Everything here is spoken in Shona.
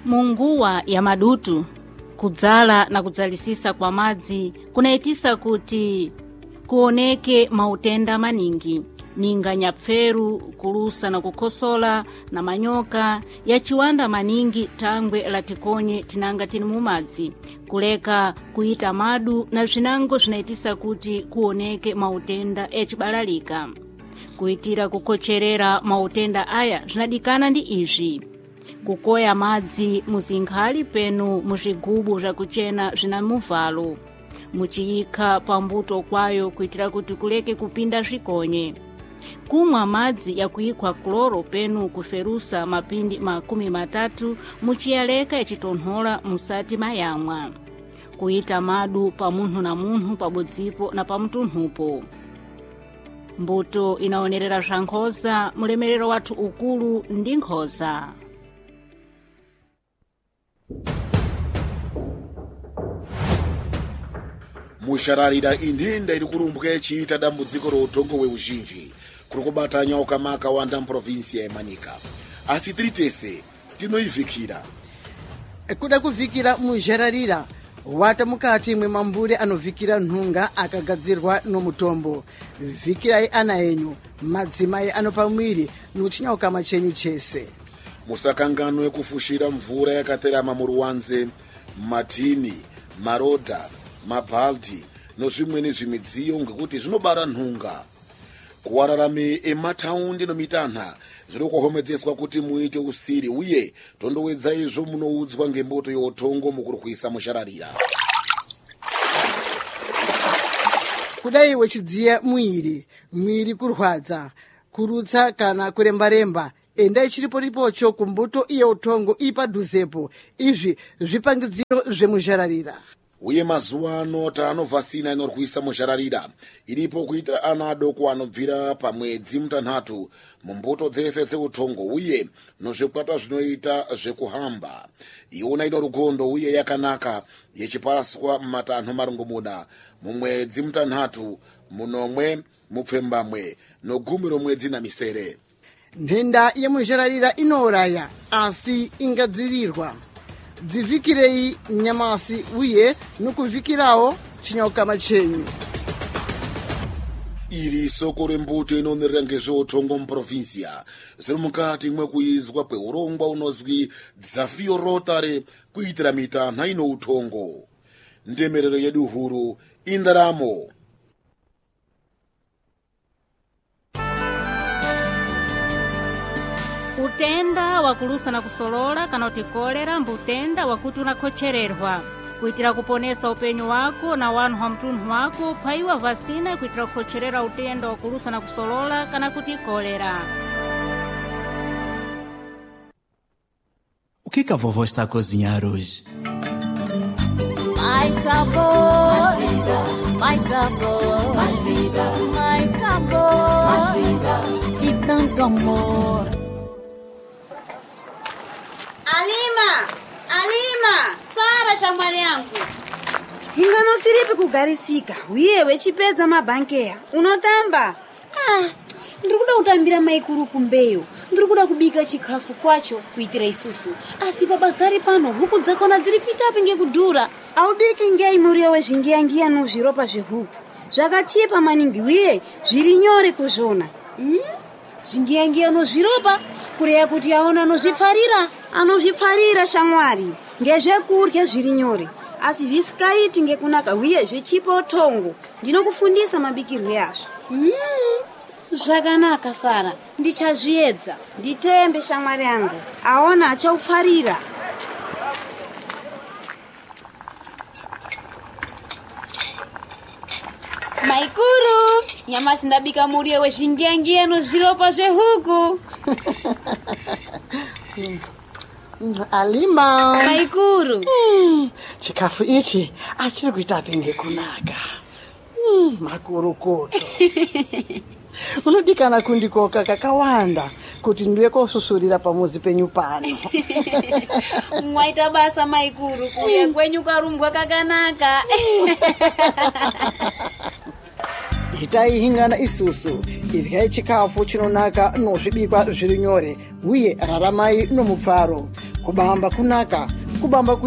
Munguwa ya madutu, kudzala na kudzalisisa kwa madzi kunaitisa kuti kuoneke mautenda maningi, ninga nyapferu, kulusa na kukosola na manyoka ya chiwanda maningi tangwe latikonye tinanga tini mumadzi, kuleka kuita madu na zvinango zvinaitisa kuti kuoneke mautenda echibalalika. Kuitira kukocherera mautenda aya zvinadikana ndi izvi: kukoya madzi muzinkhali penu muzvigubu zvakuchena zvina muvalo, muchiyika pambuto kwayo kuitira kuti kuleke kupinda zvikonye, kumwa madzi ya kuikwa kloro penu kuferusa mapindi 30 muchiyaleka yachitonhola musati mayamwa, kuita madu pa munthu na munthu pabodzipo na pa mtunhupo. Mbuto inaonerera zva nkhosa, mulemerero wathu ukulu ndi nkhosa. Mushararira indinda iri kurumbwe chiita dambudziko routongo weuzhinji kuri kubatanya ukamaka wanda muprovinsi ya Manika. Asi tiri tese tinoivikira. Kuda kuvikira mushararira wata mukati mwe mambure anovikira nhunga akagadzirwa nomutombo. Vikirai ana enyu, madzimai anopamwiri nuchinyauka machenyu chese. Musakanganwe kufushira mvura yakaterama muruwanze, matini, marodha, mabhaldi nozvimweni zvimidziyo ngekuti zvinobara nhunga. Kuwararame emataundi nomitanha zviri kuhomedzeswa kuti muite usiri uye tondowedza izvo munoudzwa ngemboto youtongo mukurwisa mushararira. Kudai wechidziya mwiri kurwadza, kurutsa kana kuremba-remba, endai chiripo-ripocho kumbuto iyo utongo ipadhuzepo. Izvi zvipangidziro zvemushararira. Uye mazuva ano tanovhasina inorwisa mushararira iripo kuitira ana adoko anobvira pamwedzi mutanhatu mumbuto dzese dzeutongo uye nozvikwata zvinoita zvekuhamba. Iona ino rugondo uye yakanaka yechipaswa mumatanho marongomuna mumwedzi mutanhatu, munomwe, mupfembamwe nogumi romwedzi na misere. Nhenda yemushararira inouraya asi ingadzirirwa. Dzivikirei nyamasi uye nukuvikirawo chinyauka machenyu. Iri soko rembuto inonerera ngezveutongo muprovinsia zviri mukati mwekuizwa kweurongwa unozwi Dzafio Rotary kuitira mitanha ino utongo. Ndemerero yedu huru indaramo. Utenda wakulusa na kusolola kana utikolera mbutenda wakuti unakochererwa. Kuitira kuponesa upenyu wako na wanu wa mtunhu wako paiwa vasina kuitira kukocherera utenda wakulusa na kusolola kana kuti kolera. O que a vovó está a cozinhar hoje? Mais sabor, mais vida, mais sabor, mais vida, mais sabor, mais vida e tanto amor. Alima! Sara shamwali yangu. Ingano siripi kugarisika. Uyewe chipedza mabankeya. Unotamba? Ndikuda kutambira maikuru kumbeyo. Ndikuda kubika chikafu kwacho kuitira isusu. Asi babazari pano huku dzakona dziri kuita pinge kudhura. Aubiki ngei muriyo wezvingiyangiya nozviropa zvehuku. Zvakachipa maningi uye zviri nyore kuzvona. Zvingiyangiya nozviropa kureya kuti aona nozvifarira. Anozvifarira shamwari. Ngezvekurya zviri nyore. Asi visikaiti ngekunaka uye zvechipa utongo. Ndinokufundisa mabikirwe azvo. Zvakanaka Sara, ndichazviedza. Nditembe shamwari yangu. Aona achaufarira. Maikuru, nyamasi ndabika muriyo wezvingiyangiya nozviropa zvehuku. Alima. Maikuru. Chikafu ichi achiri kuita pinge kunaka. Makurukoto. Unodikana kundikoka kakawanda kuti ndiwe kosusurira pamuzi penyu pano. Mwaita basa maikuru kuya kwenyu karumbwa kakanaka. Itaihingana isusu iryai chikafu chinonaka nozvibikwa zviri nyore uye raramai nomupfaro kubamba kunaka kubamba